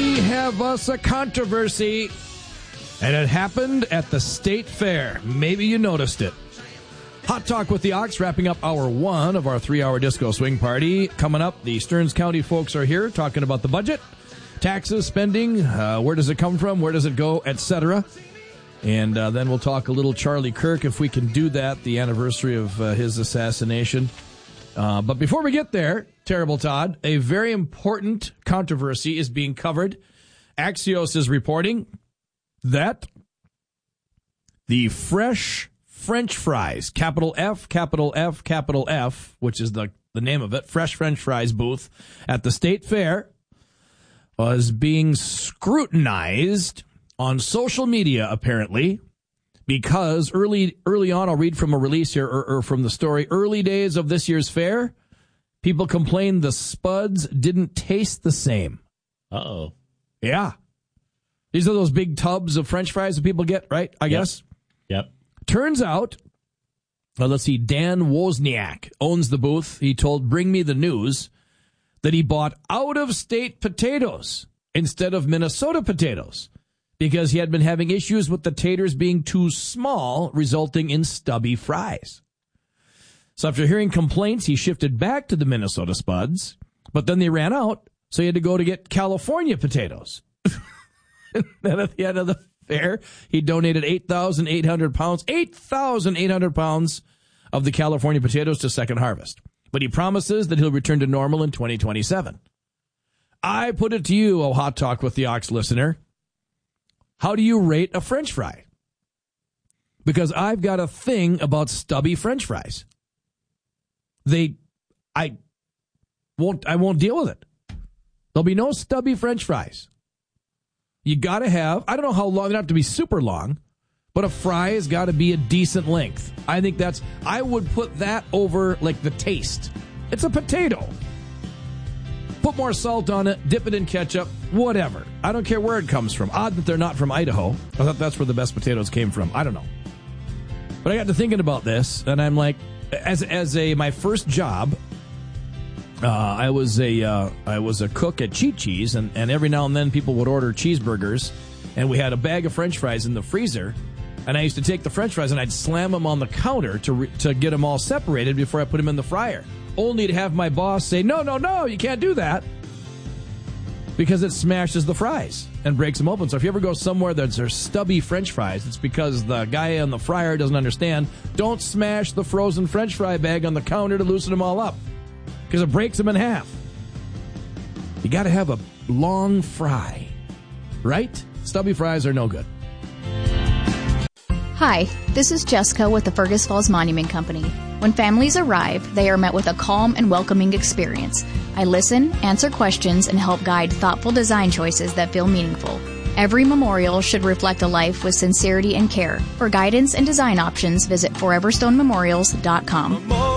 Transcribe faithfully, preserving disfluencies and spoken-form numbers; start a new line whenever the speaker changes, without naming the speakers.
We have us a controversy, and it happened at the state fair. Maybe you noticed it. Hot Talk with the Ox, wrapping up hour one of our three-hour disco swing party. Coming up, the Stearns County folks are here talking about the budget, taxes, spending, uh, where does it come from, where does it go, et cetera. And uh, then we'll talk a little Charlie Kirk, if we can do that, the anniversary of uh, his assassination. Uh, but before we get there, Terrible Todd, a very important controversy is being covered. Axios is reporting that the fresh French fries, capital F, capital F, capital F, which is the, the name of it, Fresh French Fries booth at the state fair, was being scrutinized on social media, apparently, because early early on, I'll read from a release here, or, or from the story, early days of this year's fair, people complained the spuds didn't taste the same.
Uh-oh.
Yeah. These are those big tubs of French fries that people get, right? I
Yep.
guess.
Yep.
Turns out, well, let's see, Dan Wozniak owns the booth. He told Bring Me the News that he bought out-of-state potatoes instead of Minnesota potatoes because he had been having issues with the taters being too small, resulting in stubby fries. So after hearing complaints, he shifted back to the Minnesota spuds, but then they ran out, so he had to go to get California potatoes. And then at the end of the fair, he donated eight thousand eight hundred pounds, eight thousand eight hundred pounds of the California potatoes to Second Harvest. But he promises that he'll return to normal in twenty twenty-seven. I put it to you, oh Hot Talk with the Ox listener. How do you rate a French fry? Because I've got a thing about stubby French fries. They, I won't, I won't deal with it. There'll be no stubby French fries. You got to have, I don't know how long, they don't have to be super long, but a fry has got to be a decent length. I think that's, I would put that over like the taste. It's a potato. Put more salt on it, dip it in ketchup, whatever. I don't care where it comes from. Odd that they're not from Idaho. I thought that's where the best potatoes came from. I don't know. But I got to thinking about this, and I'm like, as as a my first job, uh, I was a uh, I was a cook at Cheat Cheese, and, and every now and then people would order cheeseburgers, and we had a bag of French fries in the freezer, and I used to take the French fries and I'd slam them on the counter to re- to get them all separated before I put them in the fryer, only to have my boss say, no, no, no, you can't do that, because it smashes the fries and breaks them open. So if you ever go somewhere that there's stubby French fries, it's because the guy on the fryer doesn't understand. Don't smash the frozen French fry bag on the counter to loosen them all up, because it breaks them in half. You got to have a long fry, right? Stubby fries are no good.
Hi, this is Jessica with the Fergus Falls Monument Company. When families arrive, they are met with a calm and welcoming experience. I listen, answer questions, and help guide thoughtful design choices that feel meaningful. Every memorial should reflect a life with sincerity and care. For guidance and design options, visit forever stone memorials dot com.